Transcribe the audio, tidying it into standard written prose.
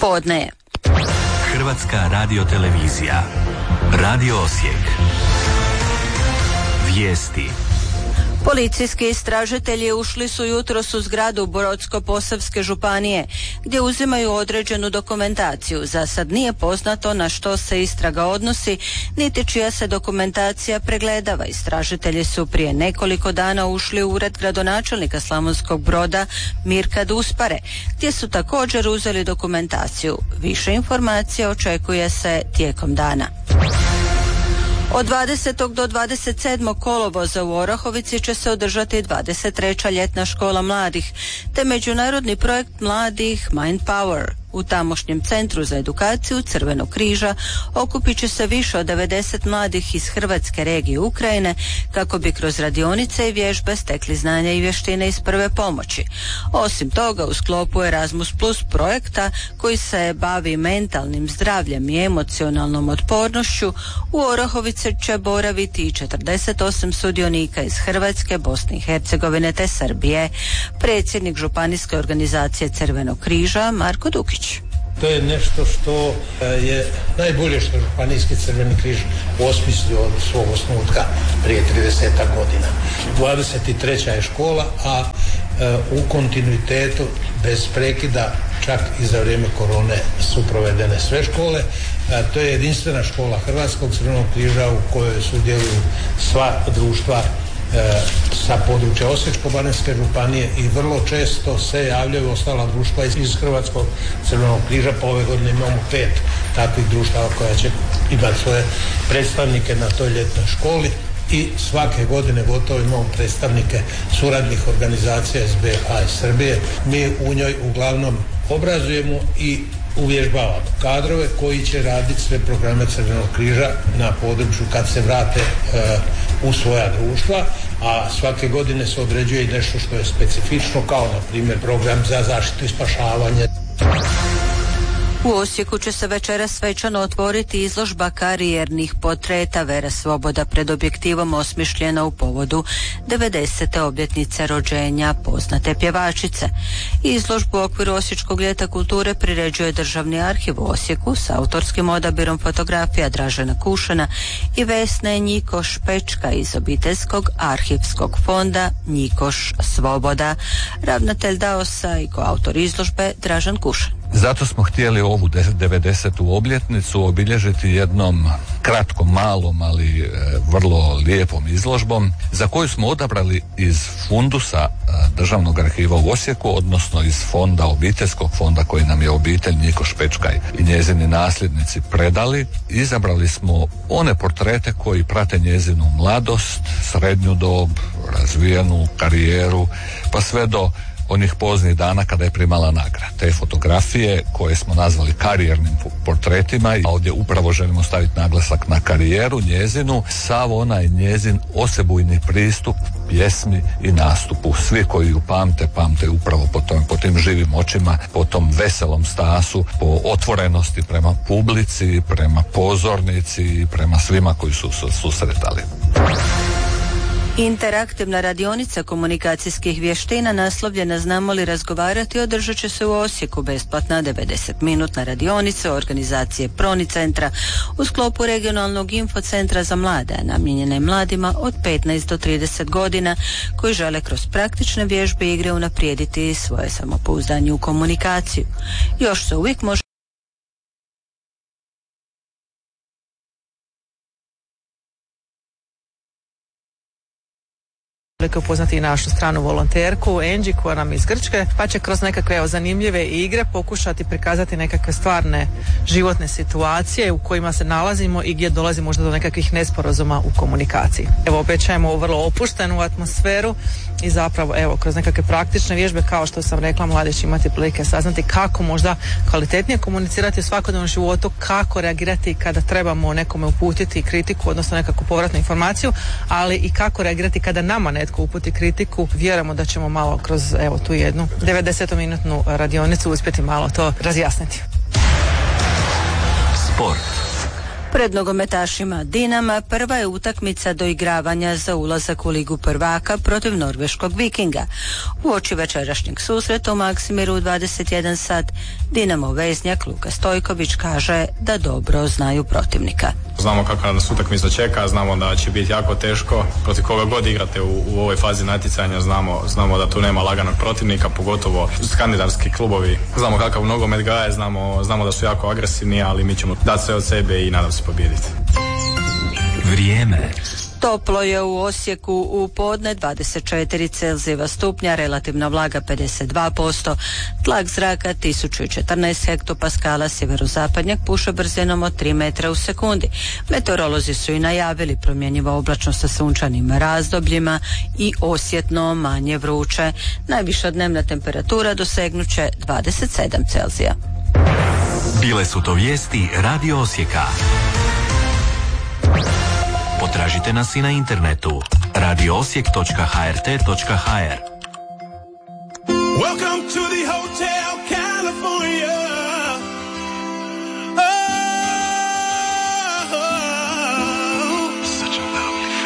Podne je. Hrvatska radiotelevizija. Radio Osijek. Vijesti. Policijski istražitelji ušli su jutros u zgradu Brodsko-posavske županije, gdje uzimaju određenu dokumentaciju. Za sad nije poznato na što se istraga odnosi, niti čija se dokumentacija pregledava. Istražitelji su prije nekoliko dana ušli u ured gradonačelnika Slavonskog Broda Mirka Duspare, gdje su također uzeli dokumentaciju. Više informacija očekuje se tijekom dana. Od 20. do 27. kolovoza u Orahovici će se održati 23. ljetna škola mladih, te međunarodni projekt mladih Mind Power. U tamošnjem centru za edukaciju Crvenog križa okupit će se više od 90 mladih iz hrvatske regije Ukrajine kako bi kroz radionice i vježbe stekli znanja i vještine iz prve pomoći. Osim toga, u sklopu Erasmus Plus projekta koji se bavi mentalnim zdravljem i emocionalnom otpornošću, u Orahovici će boraviti i 48 sudionika iz Hrvatske, Bosne i Hercegovine te Srbije. Predsjednik županijske organizacije Crvenog križa Marko Dukić. To je nešto što je najbolje što Županijski Crveni križ osmislio od svog osnutka prije 30 godina. 23. je škola, a u kontinuitetu bez prekida, čak i za vrijeme korone su provedene sve škole. To je jedinstvena škola Hrvatskog Crvenog križa u kojoj sudjeluju sva društva sa područja Osječko-baranjske županije i vrlo često se javljaju ostala društva iz Hrvatskog Crvenog križa. Pa ove godine imamo 5 takvih društava koja će imati svoje predstavnike na toj ljetnoj školi i svake godine gotovo imamo predstavnike suradnih organizacija iz BiH i Srbije. Mi u njoj uglavnom obrazujemo i uvježbavamo kadrove koji će raditi sve programe Crvenog križa na području kad se vrate u svoja društva, a svake godine se određuje i nešto što je specifično, kao na primjer program za zaštitu i spašavanje. U Osijeku će se večeras svečano otvoriti izložba karijernih portreta Vera Svoboda pred objektivom osmišljena u povodu 90. obljetnice rođenja poznate pjevačice. Izložbu u okviru Osječkog ljeta kulture priređuje Državni arhiv u Osijeku s autorskim odabirom fotografija Dražena Kušana i Vesne Njikoš-Pečka iz obiteljskog arhivskog fonda Njikoš Svoboda. Ravnatelj DAOS-a i koautor izložbe Dražen Kušan. Zato smo htjeli ovu 90. obljetnicu obilježiti jednom kratkom, malom, ali vrlo lijepom izložbom za koju smo odabrali iz fundusa Državnog arhiva u Osijeku, odnosno iz fonda, obiteljskog fonda koji nam je obitelj Njikoš Pečkaj i njezini nasljednici predali. Izabrali smo one portrete koji prate njezinu mladost, srednju dob, razvijenu karijeru, pa sve do onih poznih dana kada je primala nagrade. Te fotografije koje smo nazvali karijernim portretima, i ovdje upravo želimo staviti naglasak na karijeru njezinu, sav onaj njezin osebujni pristup pjesmi i nastupu. Svi koji ju pamte upravo po tim živim očima, po tom veselom stasu, po otvorenosti prema publici, prema pozornici i prema svima koji su se susretali. Interaktivna radionica komunikacijskih vještina naslovljena Znamo li razgovarati održat će se u Osijeku. Besplatna 90-minutna radionica organizacije Proni centra u sklopu regionalnog infocentra za mlade, namijenjene mladima od 15 do 30 godina koji žele kroz praktične vježbe i igre unaprijediti svoje samopouzdanje u komunikaciju. Još se uvijek može upoznati i našu stranu volonterku Angie koja nam iz Grčke, pa će kroz nekakve zanimljive igre pokušati prikazati nekakve stvarne životne situacije u kojima se nalazimo i gdje dolazi možda do nekakvih nesporazuma u komunikaciji. Evo, obećajemo vrlo opuštenu atmosferu i zapravo evo kroz nekakve praktične vježbe, kao što sam rekla, mladi će imati prilike saznati kako možda kvalitetnije komunicirati u svakodnevnom životu, kako reagirati kada trebamo nekome uputiti kritiku, odnosno nekakvu povratnu informaciju, ali i kako reagirati kada nama netko uputi kritiku. Vjerujemo da ćemo malo kroz evo tu jednu 90-minutnu radionicu uspjeti malo to razjasniti. Sport. Pred nogometašima Dinama prva je utakmica doigravanja za ulazak u Ligu prvaka protiv norveškog Vikinga. Uoči večerašnjeg susreta u Maksimiru u 21 sat Dinamo veznjak Luka Stojković kaže da dobro znaju protivnika. Znamo kakva nas utakmica čeka, znamo da će biti jako teško. Protiv koga god igrate u ovoj fazi natjecanja znamo da tu nema laganog protivnika, pogotovo skandinavski klubovi. Znamo kakav nogomet gaje, znamo da su jako agresivni, ali mi ćemo dati sve od sebe i nadam se pobijediti. Vrijeme. Toplo je u Osijeku u podne 24 Celzijeva stupnja, relativna vlaga 52%, tlak zraka 1014 hektopaskala, sjeverozapadnjak puše brzinom od 3 metra u sekundi. Meteorolozi su i najavili promjenjiva oblačnost sa sunčanim razdobljima i osjetno manje vruće. Najviša dnevna temperatura dosegnuće 27 Celzija. Bile su to vijesti Radio Osijeka. Potražite nas i na internetu radioosijek.hrt.hr. Welcome